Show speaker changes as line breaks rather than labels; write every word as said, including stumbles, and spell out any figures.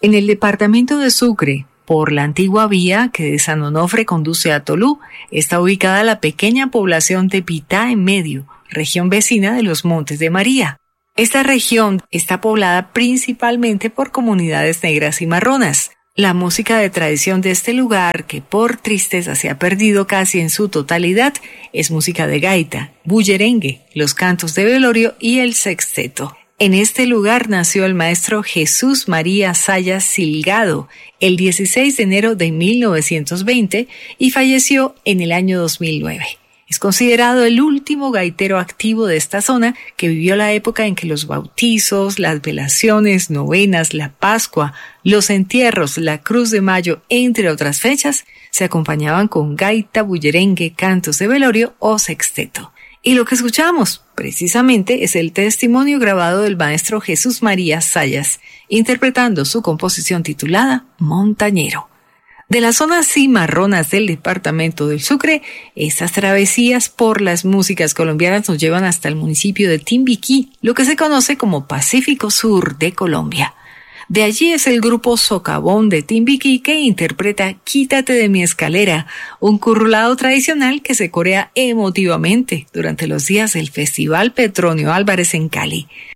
En el departamento de Sucre, por la antigua vía que de San Onofre conduce a Tolú, está ubicada la pequeña población de Pitá en Medio, región vecina de los Montes de María. Esta región está poblada principalmente por comunidades negras y marronas. La música de tradición de este lugar, que por tristeza se ha perdido casi en su totalidad, es música de gaita, bullerengue, los cantos de velorio y el sexteto. En este lugar nació el maestro Jesús María Sayas Silgado el dieciséis de enero de mil novecientos veinte y falleció en el año dos mil nueve. Es considerado el último gaitero activo de esta zona que vivió la época en que los bautizos, las velaciones, novenas, la Pascua, los entierros, la Cruz de Mayo, entre otras fechas, se acompañaban con gaita, bullerengue, cantos de velorio o sexteto. Y lo que escuchamos, precisamente, es el testimonio grabado del maestro Jesús María Sayas, interpretando su composición titulada Montañero. De las zonas cimarronas del departamento del Sucre, estas travesías por las músicas colombianas nos llevan hasta el municipio de Timbiquí, lo que se conoce como Pacífico Sur de Colombia. De allí es el grupo Socavón de Timbiquí que interpreta Quítate de mi escalera, un currulado tradicional que se corea emotivamente durante los días del Festival Petronio Álvarez en Cali.